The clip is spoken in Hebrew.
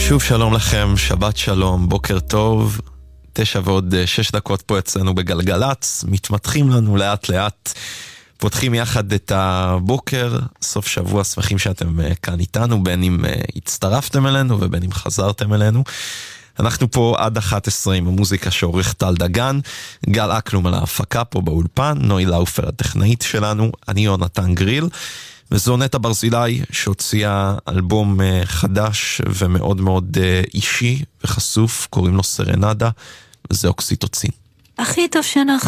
שוב שלום לכם, שבת שלום, בוקר טוב. 9:06 פה אצלנו בגלגלץ, מתמתחים לנו לאט לאט, פותחים יחד את הבוקר, סוף שבוע, שמחים שאתם כאן איתנו, בין אם הצטרפתם אלינו ובין אם חזרתם אלינו. אנחנו פה עד 11 עם המוזיקה שעורך טל דגן, גל אקלום על ההפקה פה באולפן, נוי לאופר הטכנאית שלנו, אני יונתן גריל, וזו נטע ברזילי שהוציאה אלבום חדש ומאוד מאוד אישי וחשוף, קוראים לו סרנדה, וזה אוקסיטוצין. הכי טוב שאנחנו